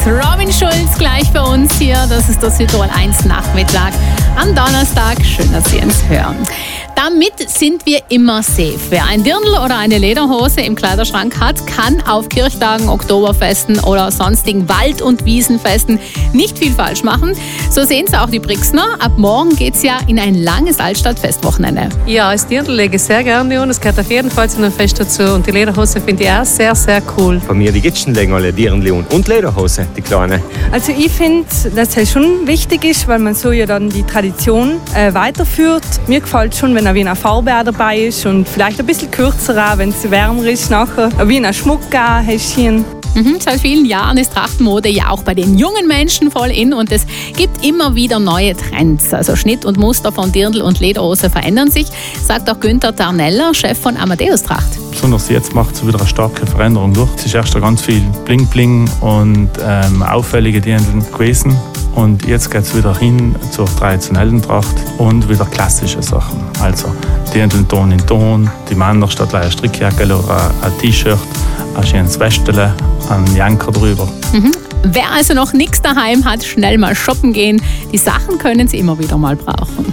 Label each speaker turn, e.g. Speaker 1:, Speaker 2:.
Speaker 1: Robin Schulz gleich bei uns hier. Das ist der Südtirol 1 Nachmittag am Donnerstag. Schön, dass Sie uns hören. Damit sind wir immer safe. Wer ein Dirndl oder eine Lederhose im Kleiderschrank hat, kann auf Kirchtagen, Oktoberfesten oder sonstigen Wald- und Wiesenfesten nicht viel falsch machen. So sehen es auch die Brixner. Ab morgen geht es ja in ein langes Altstadtfestwochenende.
Speaker 2: Ja, das Dirndl lege ich sehr gerne an. Es gehört auf jeden Fall zu einem Fest dazu. Und die Lederhose finde ich auch sehr, sehr cool.
Speaker 3: Bei mir die Gitschen legen alle Dirndl und Lederhose, die kleine.
Speaker 4: Also ich finde, dass es schon wichtig ist, weil man so ja dann die Tradition weiterführt. Mir gefällt schon, wenn ein Wiener Farbe auch dabei ist und vielleicht ein bisschen kürzer auch, wenn es wärmer ist nachher. Ein Wiener Schmuck auch, Häschen.
Speaker 1: Seit vielen Jahren ist Trachtenmode ja auch bei den jungen Menschen voll in und es gibt immer wieder neue Trends. Also Schnitt und Muster von Dirndl und Lederhose verändern sich, sagt auch Günther Tarneller, Chef von Amadeus Tracht.
Speaker 5: Besonders jetzt macht es wieder eine starke Veränderung durch. Es ist erst ganz viel Bling-Bling und auffällige Dirndl gewesen. Und jetzt geht es wieder hin zur traditionellen Tracht und wieder klassische Sachen. Also Dirndl Ton in Ton, die Männer statt einer Strickjacke oder ein T-Shirt, ein schönes Westele, ein Janker drüber.
Speaker 1: Wer also noch nichts daheim hat, schnell mal shoppen gehen. Die Sachen können Sie immer wieder mal brauchen.